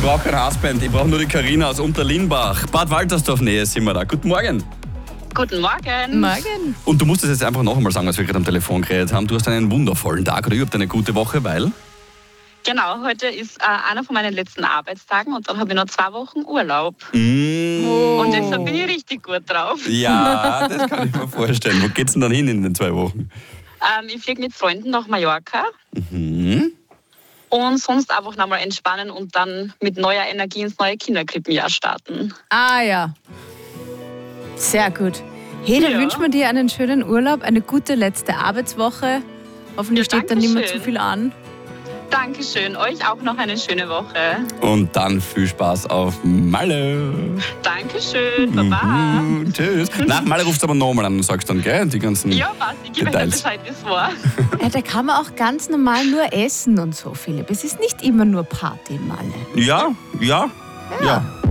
brauche kein Hausband, ich brauche nur die Karina aus Unterlimbach. Bad Waltersdorf Nähe sind wir da. Guten Morgen. Guten Morgen. Morgen. Und du musst es jetzt einfach noch einmal sagen, was wir gerade am Telefon geredet haben. Du hast einen wundervollen Tag oder überhaupt eine gute Woche, weil... Genau, heute ist einer von meinen letzten Arbeitstagen und dann habe ich noch 2 Wochen Urlaub. Und Und deshalb bin ich richtig gut drauf. Ja, das kann ich mir vorstellen. Wo geht's denn dann hin in den 2 Wochen? Ich fliege mit Freunden nach Mallorca Mhm. und sonst einfach nochmal entspannen und dann mit neuer Energie ins neue Kinderkrippenjahr starten. Ah ja. Sehr gut. Hey, dann Ja. wünschen wir dir einen schönen Urlaub, eine gute letzte Arbeitswoche. Hoffentlich Ja, steht dann nicht mehr Dankeschön. zu viel an. Dankeschön, euch auch noch eine schöne Woche. Und dann viel Spaß auf Malle. Dankeschön, Baba. Tschüss. Nach Malle rufst du aber nochmal an und sagst dann, gell, die ganzen... Ja, was, ich gebe euch Details. Bescheid, wie es war. Ja, da kann man auch ganz normal nur essen und so, Philipp. Es ist nicht immer nur Party in Malle. Ja.